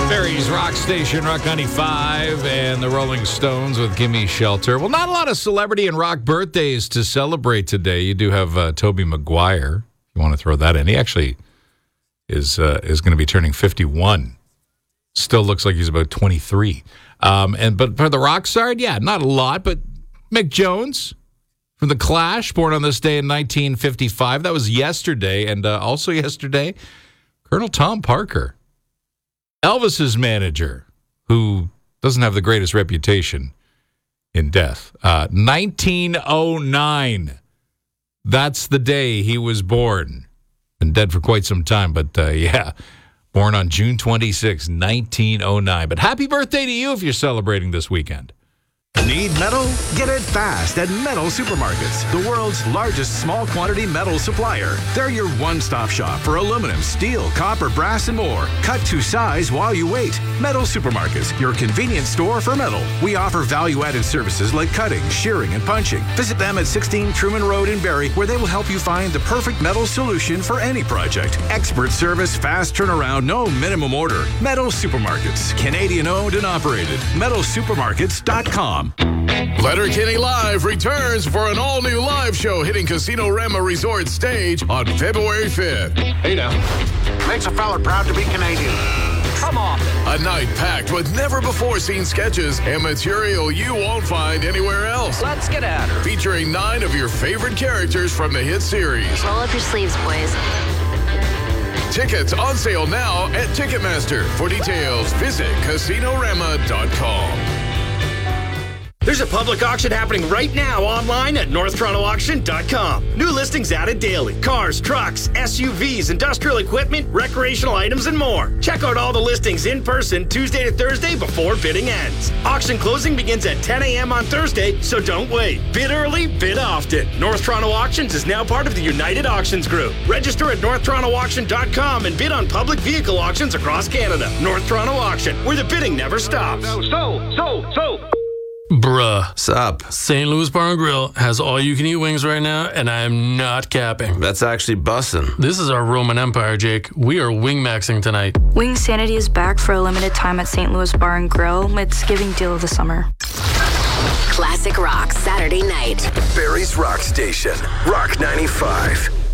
Barry's Rock Station, Rock 95, and the Rolling Stones with Gimme Shelter. Well, not a lot of celebrity and rock birthdays to celebrate today. You do have Tobey Maguire. You want to throw that in. He actually is going to be turning 51. Still looks like he's about 23. But for the rock side, yeah, not a lot. But Mick Jones from The Clash, born on this day in 1955. That was yesterday. And also yesterday, Colonel Tom Parker, Elvis's manager, who doesn't have the greatest reputation in death. 1909. That's the day he was born. Been dead for quite some time, but yeah. Born on June 26, 1909. But happy birthday to you if you're celebrating this weekend. Need metal? Get it fast at Metal Supermarkets, the world's largest small quantity metal supplier. They're your one-stop shop for aluminum, steel, copper, brass, and more. Cut to size while you wait. Metal Supermarkets, your convenience store for metal. We offer value-added services like cutting, shearing, and punching. Visit them at 16 Truman Road in Barrie, where they will help you find the perfect metal solution for any project. Expert service, fast turnaround, no minimum order. Metal Supermarkets, Canadian-owned and operated. MetalSupermarkets.com. Letterkenny Live returns for an all-new live show hitting Casino Rama Resort stage on February 5th. Hey now. Makes a fella proud to be Canadian. Come on. A night packed with never-before-seen sketches and material you won't find anywhere else. Let's get at her. Featuring 9 of your favorite characters from the hit series. Roll up your sleeves, boys. Tickets on sale now at Ticketmaster. For details, visit CasinoRama.com. There's a public auction happening right now online at NorthTorontoAuction.com. New listings added daily. Cars, trucks, SUVs, industrial equipment, recreational items, and more. Check out all the listings in person Tuesday to Thursday before bidding ends. Auction closing begins at 10 a.m. on Thursday, so don't wait. Bid early, bid often. North Toronto Auctions is now part of the United Auctions Group. Register at NorthTorontoAuction.com and bid on public vehicle auctions across Canada. North Toronto Auction, where the bidding never stops. So. Bruh. Sup? St. Louis Bar and Grill has all-you-can-eat wings right now, and I am not capping. That's actually bussin'. This is our Roman Empire, Jake. We are wing-maxing tonight. Wing Sanity is back for a limited time at St. Louis Bar and Grill. It's giving deal of the summer. Classic Rock Saturday night. Barry's Rock Station, Rock 95.